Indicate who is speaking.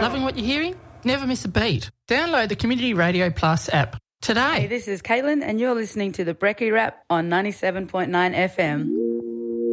Speaker 1: Loving what you're hearing? Never miss a beat. Download the Community Radio Plus app today.
Speaker 2: Hey, this is Caitlin and you're listening to the Brekkie Wrap on 97.9 FM.